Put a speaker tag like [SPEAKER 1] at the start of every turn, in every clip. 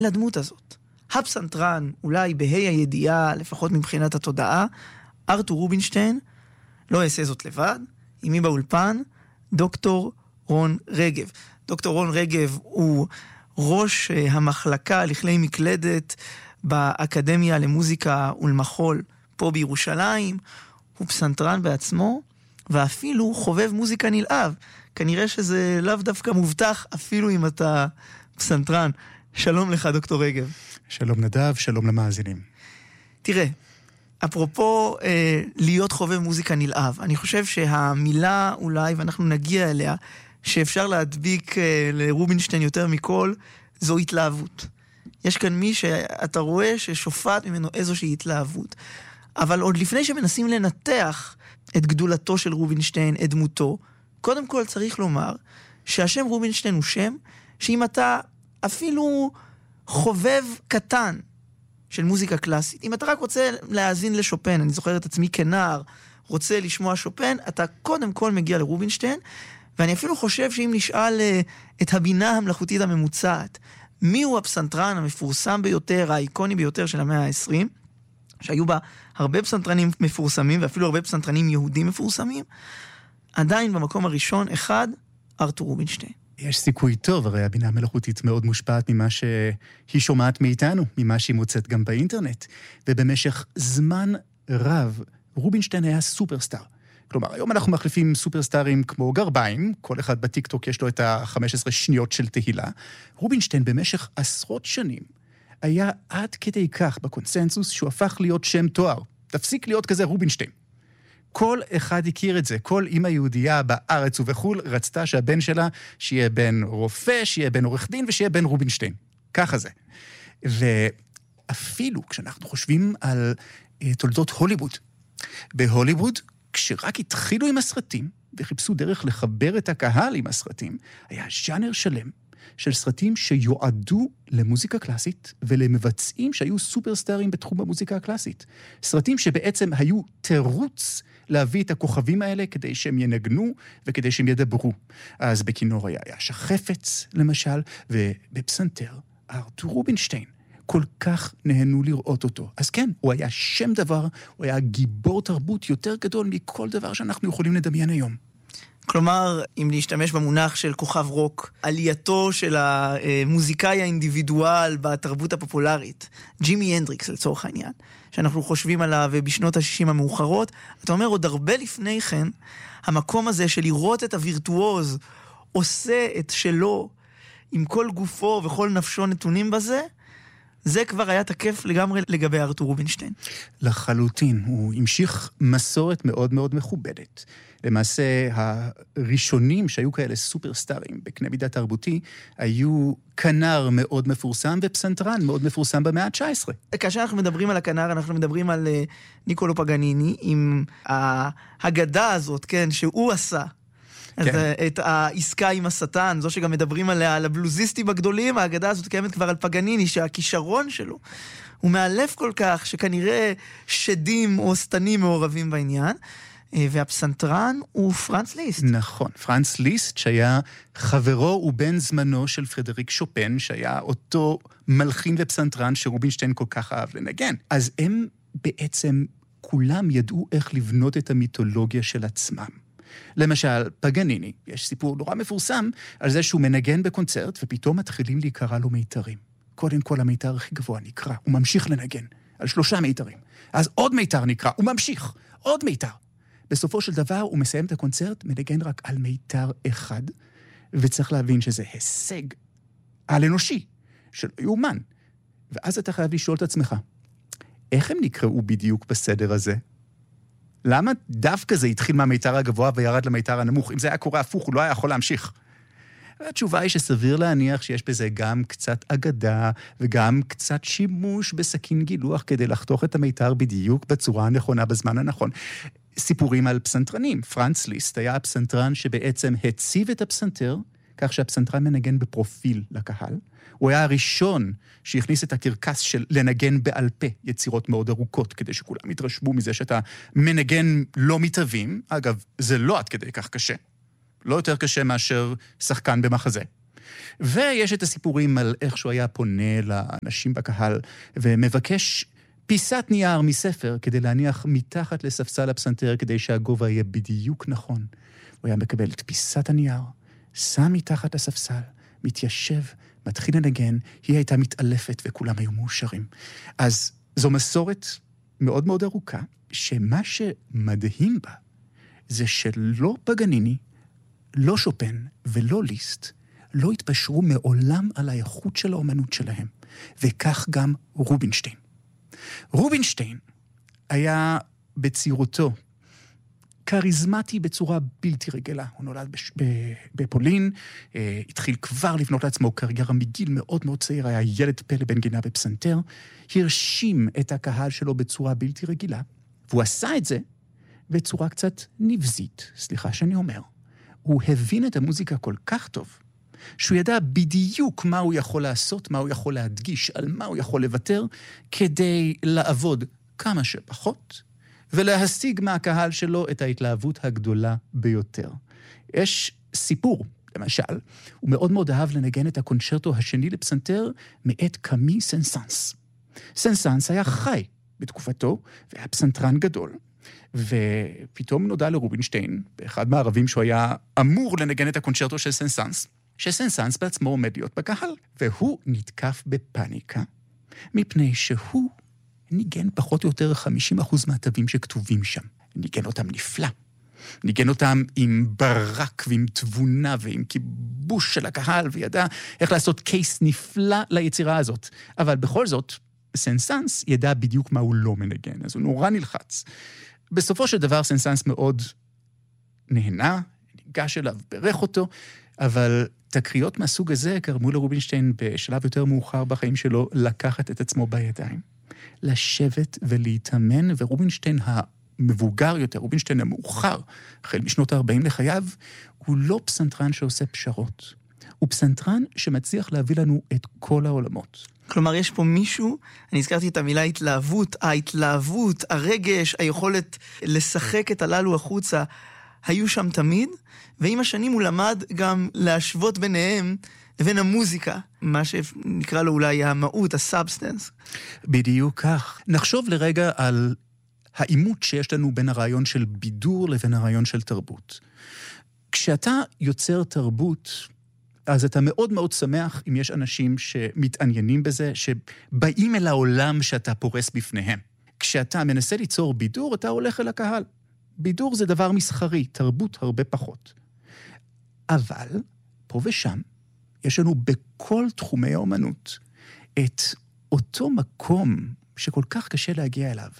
[SPEAKER 1] לדמות הזאת. הפסנתרן, אולי בהי הידיעה, לפחות מבחינת התודעה, ארתור רובינשטיין, לא אעשה זאת לבד, עמי באולפן, דוקטור רון רגב. דוקטור רון רגב הוא ראש המחלקה לכלי מקלדת באקדמיה למוזיקה ולמחול פה בירושלים. הוא פסנתרן בעצמו, ואפילו חובב מוזיקה נלהב. כנראה שזה לאו דווקא מובטח, אפילו אם אתה פסנתרן. שלום לך, דוקטור רגב.
[SPEAKER 2] שלום נדב, שלום למאזינים.
[SPEAKER 1] תראה, אפרופו להיות חובב מוזיקה נלהב, אני חושב שהמילה אולי, ואנחנו נגיע אליה, שאפשר להדביק לרובינשטיין יותר מכל, זו התלהבות. יש כאן מי שאתה רואה ששופט ממנו איזושהי התלהבות. אבל עוד לפני שמנסים לנתח את גדולתו של רובינשטיין, את דמותו, קודם כל צריך לומר שהשם רובינשטיין הוא שם שאם אתה אפילו חובב קטן של מוזיקה קלאסית, אם אתה רק רוצה להאזין לשופן, אני זוכר את עצמי כנער, רוצה לשמוע שופן, אתה קודם כל מגיע לרובינשטיין, ואני אפילו חושב שאם נשאל את הבינה המלאכותית הממוצעת, מי הוא הפסנתרן המפורסם ביותר, האיקוני ביותר של המאה ה-20, שהיו בה הרבה פסנתרנים מפורסמים, ואפילו הרבה פסנתרנים יהודים מפורסמים, עדיין במקום הראשון, אחד, ארתור רובינשטיין.
[SPEAKER 2] יש סיכוי טוב, הרי הבינה המלאכותית מאוד מושפעת ממה שהיא שומעת מאיתנו, ממה שהיא מוצאת גם באינטרנט. ובמשך זמן רב, רובינשטיין היה סופרסטאר. כלומר, היום אנחנו מחליפים סופרסטארים כמו גרביים, כל אחד בטיקטוק יש לו את ה-15 שניות של תהילה. רובינשטיין במשך עשרות שנים היה עד כדי כך בקונסנזוס שהוא הפך להיות שם תואר. תפסיק להיות כזה רובינשטיין. כל אחד הכיר את זה, כל אמא יהודייה בארץ ובחול רצתה שהבן שלה שיהיה בן רופא, שיהיה בן עורך דין ושיהיה בן רובינשטיין. ככה זה. ואפילו כשאנחנו חושבים על תולדות הוליווד, בהוליווד, כשרק התחילו עם הסרטים וחיפשו דרך לחבר את הקהל עם הסרטים, היה ז'אנר שלם של סרטים שיועדו למוזיקה קלאסית ולמבצעים שהיו סופרסטארים בתחום המוזיקה הקלאסית. סרטים שבעצם היו תירוץ להביא את הכוכבים האלה כדי שהם ינגנו וכדי שהם ידברו. אז בכינור היה שחפץ למשל, ובפסנתר ארתור רובינשטיין. כל כך נהנו לראות אותו. אז כן, הוא היה שם דבר, הוא היה גיבור תרבות יותר גדול מכל דבר שאנחנו יכולים לדמיין היום.
[SPEAKER 1] כלומר, אם להשתמש במונח של כוכב רוק, עלייתו של המוזיקאי האינדיבידואל בתרבות הפופולרית, ג'ימי הנדריקס לצורך העניין, שאנחנו חושבים עליו בשנות ה-60 המאוחרות, אתה אומר עוד הרבה לפני כן, המקום הזה של לראות את הווירטואוז עושה את שלו עם כל גופו וכל נפשו נתונים בזה, זה כבר היה תקף לגמרי לגבי ארתור רובינשטיין.
[SPEAKER 2] לחלוטין, הוא המשיך מסורת מאוד מאוד מכובדת. למעשה, הראשונים שהיו כאלה סופרסטארים בקנה מידה תרבותי, היו כנר מאוד מפורסם ופסנתרן מאוד מפורסם במאה ה-19.
[SPEAKER 1] כאשר אנחנו מדברים על הכנר, אנחנו מדברים על ניקולו פגניני, עם ההגדה הזאת, כן, שהוא עשה. אז את העסקה עם השטן, זו שגם מדברים עליה, על הבלוזיסטים הגדולים, ההגדה הזאת קיימת כבר על פגניני, שהכישרון שלו הוא מאלף כל כך, שכנראה שדים או סתנים מעורבים בעניין, והפסנתרן הוא פרנץ ליסט.
[SPEAKER 2] נכון, פרנץ ליסט שהיה חברו ובן זמנו של פרדריק שופן, שהיה אותו מלחין ופסנתרן שרובינשטיין כל כך אהב לנגן. אז הם בעצם כולם ידעו איך לבנות את המיתולוגיה של עצמם. למשל, פגניני, יש סיפור נורא מפורסם על זה שהוא מנגן בקונצרט, ופתאום מתחילים להיקרא לו מיתרים. קודם כל המיתר הכי גבוה נקרא, הוא ממשיך לנגן על 3 מיתרים. אז עוד מיתר נקרא, הוא ממשיך, עוד מיתר. בסופו של דבר הוא מסיים את הקונצרט, מנגן רק על מיתר אחד, וצריך להבין שזה הישג על אנושי, שלא יאומן. ואז אתה חייב לשאול את עצמך, איך הם נקראו בדיוק בסדר הזה? למה דווקא זה התחיל מהמיתר הגבוה וירד למיתר הנמוך? אם זה היה קורה הפוך, הוא לא היה יכול להמשיך. והתשובה היא שסביר להניח שיש בזה גם קצת אגדה, וגם קצת שימוש בסכין גילוח כדי לחתוך את המיתר בדיוק בצורה הנכונה בזמן הנכון. סיפורים על פסנתרנים. פרנץ ליסט היה הפסנתרן שבעצם הציב את הפסנתר, כך שהפסנתרן מנגן בפרופיל לקהל. הוא היה הראשון שהכניס את הקרקס של לנגן בעל פה יצירות מאוד ארוכות, כדי שכולם יתרשמו מזה שאתה מנגן לא מתאבים. אגב, זה לא עד כדי כך קשה. לא יותר קשה מאשר שחקן במחזה. ויש את הסיפורים על איך שהוא היה פונה לאנשים בקהל, ומבקש פיסת נייר מספר כדי להניח מתחת לספסל הפסנתר, כדי שהגובה יהיה בדיוק נכון. הוא היה מקבל את פיסת הנייר, שם מתחת לספסל, מתיישב, מתחיל לנגן, היא הייתה מתעלפת וכולם היו מאושרים. אז זו מסורת מאוד מאוד ארוכה, שמה שמדהים בה, זה שלא פגניני, לא שופן ולא ליסט, לא התפשרו מעולם על האיכות של האומנות שלהם, וכך גם רובינשטיין. רובינשטיין היה בצעירותו קריזמטי בצורה בלתי רגילה. הוא נולד בפולין, התחיל כבר לבנות לעצמו קריירה מגיל מאוד מאוד צעיר, היה ילד פלא בנגינה בפסנתר, הרשים את הקהל שלו בצורה בלתי רגילה, והוא עשה את זה בצורה קצת נבזית, סליחה שאני אומר. הוא הבין את המוזיקה כל כך טוב, שהוא ידע בדיוק מה הוא יכול לעשות, מה הוא יכול להדגיש, על מה הוא יכול לוותר, כדי לעבוד כמה שפחות, ולהשיג מהקהל שלו את ההתלהבות הגדולה ביותר. יש סיפור, למשל, הוא מאוד מאוד אהב לנגן את הקונצ'רטו השני לפסנתר מאת קאמי סן-סאנס. סן-סאנס היה חי בתקופתו, והיה פסנתרן גדול, ופתאום נודע לרובינשטיין, באחד מהערבים שהוא היה אמור לנגן את הקונצ'רטו של סן-סאנס, שסן-סאנס בעצמו עומד להיות בקהל, והוא נתקף בפאניקה, מפני שהוא ניגן פחות או יותר 50% מהתווים שכתובים שם. ניגן אותם נפלא. ניגן אותם עם ברק ועם תבונה ועם כיבוש של הקהל, וידע איך לעשות קייס נפלא ליצירה הזאת. אבל בכל זאת, סן-סאנס ידע בדיוק מה הוא לא מנגן, אז הוא נורא נלחץ. בסופו של דבר סן-סאנס מאוד נהנה, ניגש אליו, ברך אותו, אבל תקריות מהסוג הזה גרמו לרובינשטיין בשלב יותר מאוחר בחיים שלו לקחת את עצמו בידיים, לשבת ולהתאמן, ורובינשטיין המבוגר יותר, רובינשטיין המאוחר, החל משנות ה-40 לחייו, הוא לא פסנתרן שעושה פשרות. הוא פסנתרן שמצליח להביא לנו את כל העולמות.
[SPEAKER 1] כלומר, יש פה מישהו, אני הזכרתי את המילה התלהבות, ההתלהבות, הרגש, היכולת לשחק את הללו החוצה, היו שם תמיד, ועם השנים הוא למד גם להשוות ביניהם לבין המוזיקה, מה שנקרא לו אולי המהות, הסאבסטנס.
[SPEAKER 2] בדיוק כך. נחשוב לרגע על האימות שיש לנו בין הרעיון של בידור לבין הרעיון של תרבות. כשאתה יוצר תרבות, אז אתה מאוד מאוד שמח אם יש אנשים שמתעניינים בזה, שבאים אל העולם שאתה פורס בפניהם. כשאתה מנסה ליצור בידור, אתה הולך אל הקהל. בידור זה דבר מסחרי, תרבות הרבה פחות. אבל, פה ושם, יש לנו בכל תחומי האומנות את אותו מקום שכל כך קשה להגיע אליו,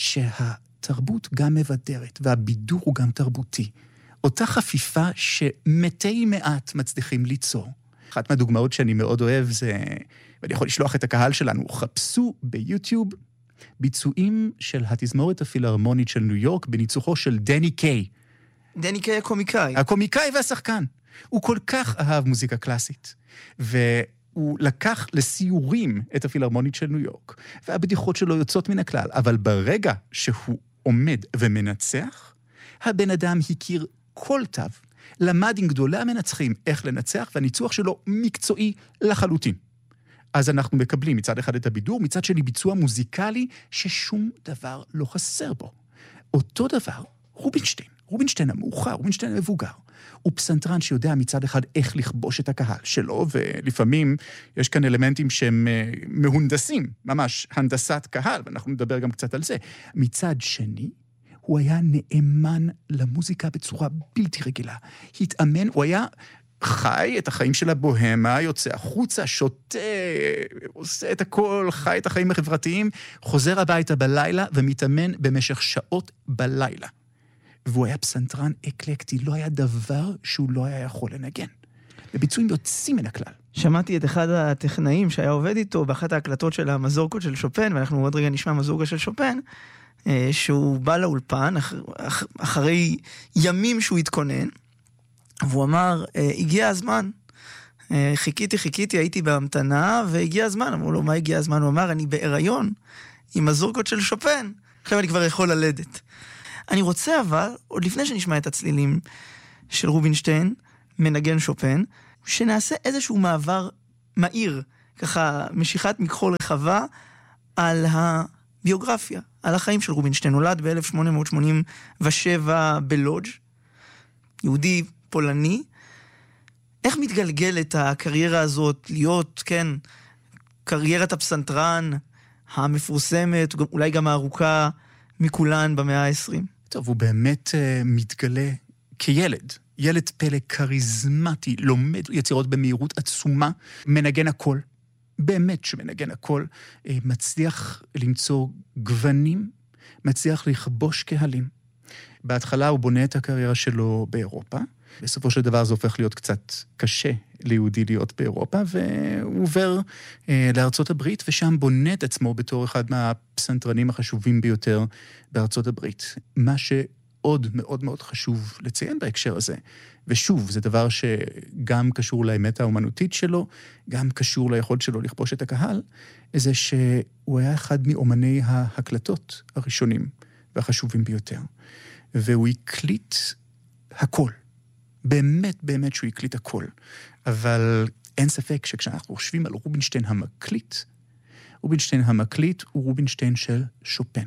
[SPEAKER 2] שהתרבות גם מבדרת, והבידור הוא גם תרבותי. אותה חפיפה שמתי מעט מצליחים ליצור. אחת מהדוגמאות שאני מאוד אוהב זה, ואני יכול לשלוח את הקהל שלנו, חפשו ביוטיוב ביצועים של התזמורת הפילהרמונית של ניו יורק, בניצוחו של דני קיי.
[SPEAKER 1] דני קיי הקומיקאי.
[SPEAKER 2] הקומיקאי והשחקן. הוא כל כך אהב מוזיקה קלאסית, והוא לקח לסיורים את הפילהרמונית של ניו יורק, והבדיחות שלו יוצאות מן הכלל, אבל ברגע שהוא עומד ומנצח, הבן אדם הכיר כל תו, למד עם גדולי המנצחים איך לנצח, והניצוח שלו מקצועי לחלוטין. אז אנחנו מקבלים מצד אחד את הבידור, מצד שני ביצוע מוזיקלי ששום דבר לא חסר בו. אותו דבר, רובינשטיין המאוחר, רובינשטיין המבוגר, הוא פסנתרן שיודע מצד אחד איך לכבוש את הקהל שלו, ולפעמים יש כאן אלמנטים שהם מהונדסים, ממש הנדסת קהל, ואנחנו נדבר גם קצת על זה. מצד שני, הוא היה נאמן למוזיקה בצורה בלתי רגילה. התאמן, הוא היה חי את החיים של הבוהמה, יוצא החוצה, שותה, עושה את הכל, חי את החיים החברתיים, חוזר הביתה בלילה ומתאמן במשך שעות בלילה. והוא היה פסנתרן אקלקטי, לא היה דבר שהוא לא היה יכול לנגן. בביצועים יוצאים מן הכלל.
[SPEAKER 1] שמעתי את אחד הטכנאים שהיה עובד איתו באחת ההקלטות של המזורקות של שופן, ואנחנו עוד רגע נשמע מזורקה של שופן, שהוא בא לאולפן אחרי ימים שהוא התכונן, והוא אמר, הגיע הזמן. חיכיתי, הייתי בהמתנה, והגיע הזמן. אמרו לו, מה הגיע הזמן? הוא אמר, אני בהיריון עם מזורקות של שופן. עכשיו אני כבר יכול ללדת. אני רוצה אבל, עוד לפני שנשמע את הצלילים של רובינשטיין, מנגן שופן, שנעשה איזשהו מעבר מהיר, ככה משיכת מכחול רחבה, על הביוגרפיה, על החיים של רובינשטיין. נולד ב-1887 בלודג', יהודי פולני. איך מתגלגלת הקריירה הזאת להיות, כן, קריירת הפסנתרן המפורסמת, אולי גם הארוכה מכולן במאה ה-20?
[SPEAKER 2] טוב, הוא באמת מתגלה כילד. ילד פלא קריזמטי, לומד יצירות במהירות עצומה, מנגן הכל. באמת שמנגן הכל, מצליח למצוא גוונים, מצליח לכבוש קהלים. בהתחלה הוא בונה את הקריירה שלו באירופה, בסופו של דבר זה הופך להיות קצת קשה ליהודי להיות באירופה, והוא עובר לארצות הברית, ושם בונה את עצמו בתור אחד מהפסנתרנים החשובים ביותר בארצות הברית. מה שעוד מאוד מאוד חשוב לציין בהקשר הזה, ושוב, זה דבר שגם קשור לאמת האומנותית שלו, גם קשור ליכולת שלו לכבוש את הקהל, זה שהוא היה אחד מאומני ההקלטות הראשונים והחשובים ביותר. והוא הקליט הכל. באמת, באמת שהוא הקליט הכל. אבל אין ספק שכשאנחנו חושבים על רובינשטיין המקליט, רובינשטיין המקליט הוא רובינשטיין של שופן.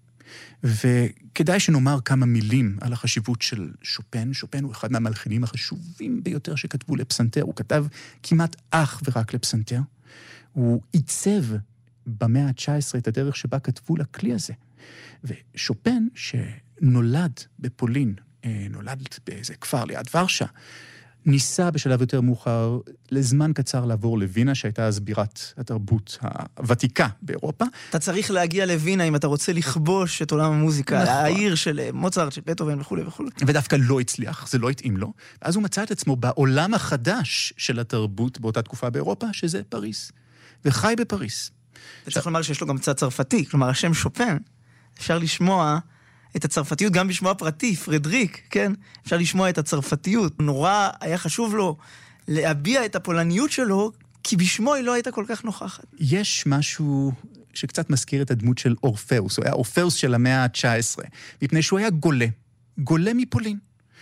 [SPEAKER 2] וכדאי שנאמר כמה מילים על החשיבות של שופן. שופן הוא אחד מהמלחינים החשובים ביותר שכתבו לפסנתר. הוא כתב כמעט אך ורק לפסנתר. הוא עיצב במאה ה-19 את הדרך שבה כתבו לכלי הזה. ושופן שנולד בפולין, נולד באיזה כפר ליד ורשה, ניסה בשלב יותר מאוחר לזמן קצר לעבור לווינה, שהייתה אז בירת התרבות הוותיקה באירופה.
[SPEAKER 1] אתה צריך להגיע לווינה אם אתה רוצה לכבוש את עולם המוזיקה, נכון. העיר של מוצרט, של בטהובן וכו' וכו'.
[SPEAKER 2] ודווקא לא הצליח, זה לא התאים לו. אז הוא מצא את עצמו בעולם החדש של התרבות באותה תקופה באירופה, שזה פריס. וחי בפריס.
[SPEAKER 1] צריך לומר שיש לו גם קצת צרפתי, כלומר השם שופן, אפשר לשמוע את הצרפתיות גם בשמו הפרטי, פרדריק, כן? אפשר לשמוע את הצרפתיות. נורא היה חשוב לו להביע את הפולניות שלו, כי בשמו היא לא הייתה כל כך נוכחת.
[SPEAKER 2] יש משהו שקצת מזכיר את הדמות של אורפאוס, הוא היה אורפאוס של המאה ה-19, מפני שהוא היה גולה מפולין.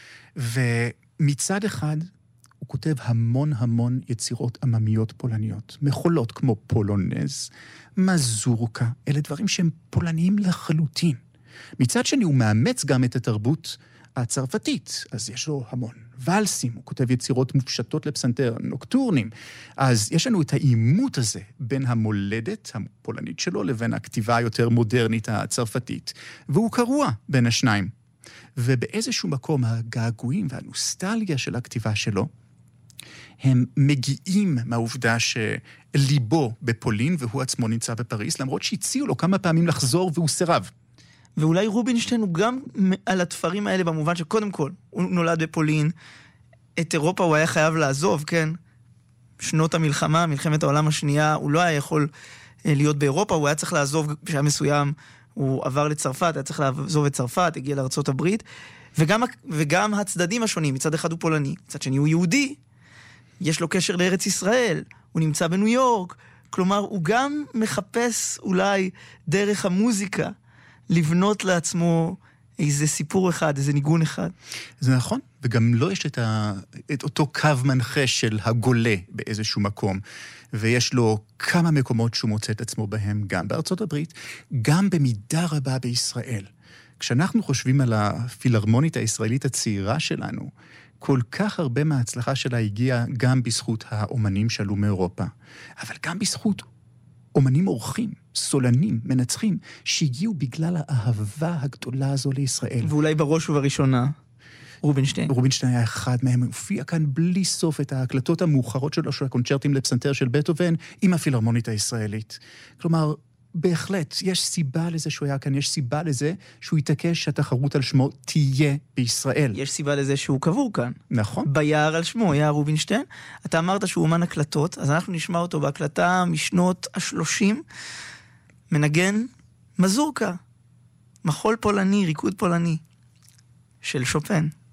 [SPEAKER 2] ומצד אחד הוא כותב המון יצירות עממיות פולניות, מחולות כמו פולונז, מזורקה, אלה דברים שהם פולניים לחלוטין. מצד שני הוא מאמץ גם את התרבות הצרפתית, אז יש לו המון ולסים, הוא כותב יצירות מופשטות לפסנתר, נוקטורנים, אז יש לנו את האימות הזה בין המולדת הפולנית שלו לבין הכתיבה היותר מודרנית הצרפתית, והוא קרוע בין השניים. ובאיזשהו מקום הגעגועים והנוסטלגיה של הכתיבה שלו, הם מגיעים מהעובדה שליבו בפולין והוא עצמו נמצא בפריס, למרות שהציעו לו כמה פעמים לחזור והוא סירב.
[SPEAKER 1] ואולי רובינשטיין הוא גם על התפרים האלה במובן שקודם כל, הוא נולד בפולין, את אירופה הוא היה חייב לעזוב, כן? שנות המלחמה, מלחמת העולם השנייה, הוא לא היה יכול להיות באירופה, הוא היה צריך לעזוב בשעה מסוים, הוא עבר לצרפת, היה צריך לעזוב את צרפת, הגיע לארצות הברית, וגם הצדדים השונים, מצד אחד הוא פולני, מצד שני הוא יהודי, יש לו קשר לארץ ישראל, הוא נמצא בניו יורק, כלומר הוא גם מחפש אולי דרך המוזיקה, לבנות לעצמו איזה סיפור אחד, איזה ניגון אחד.
[SPEAKER 2] זה נכון, וגם לא יש את אותו קו מנחה של הגולה באיזשהו מקום, ויש לו כמה מקומות שהוא מוצא את עצמו בהם, גם בארצות הברית, גם במידה רבה בישראל. כשאנחנו חושבים על הפילהרמונית הישראלית הצעירה שלנו, כל כך הרבה מההצלחה שלה הגיעה גם בזכות האומנים שעלו מאירופה, אבל גם בזכות אומנים אורחים, סולנים, מנצחים, שהגיעו בגלל האהבה הגדולה הזו לישראל.
[SPEAKER 1] ואולי בראש ובראשונה, רובינשטיין.
[SPEAKER 2] רובינשטיין היה אחד מהם, הוא הופיע כאן בלי סוף את ההקלטות המאוחרות שלו, של הקונצ'רטים לפסנתר של בטהובן, עם הפילהרמונית הישראלית. כלומר, בהחלט, יש סיבה לזה שהוא היה כאן, יש סיבה לזה שהוא יתעקש שהתחרות על שמו תהיה בישראל.
[SPEAKER 1] יש סיבה לזה שהוא קבור כאן.
[SPEAKER 2] נכון.
[SPEAKER 1] ביער על שמו, יער רובינשטיין. אתה אמרת שהוא אומן הקלטות, אז אנחנו נשמע אותו בהקלטה משנות ה-30, מנגן מזורקה, מחול פולני, ריקוד פולני, של שופן.